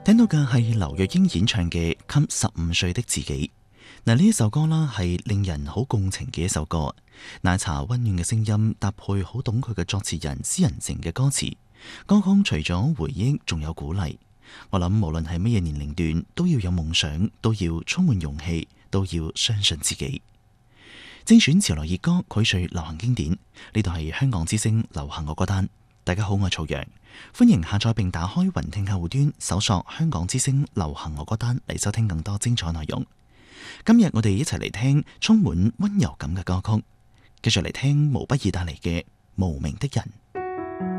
聽到嘅係劉若英演唱嘅《給15歲的自己》。嗱，呢一首歌啦，係令人好共情嘅一首歌。奶茶溫暖嘅聲音搭配好懂佢嘅作詞人施仁靜嘅歌詞，歌曲除咗回憶，仲有鼓勵。我諗無論係乜嘢年齡段，都要有夢想，都要充滿勇氣，都要相信自己。精選潮流熱歌，膾萃流行經典。呢度係香港之聲流行樂歌單。大家好，我係曹陽，歡迎下載並打開雲聽客戶端，搜索香港之聲流行樂歌單嚟收聽更多精彩內容。今日我哋一齊嚟聽充滿溫柔感嘅歌曲，繼續嚟聽毛不易帶嚟嘅《無名的人》。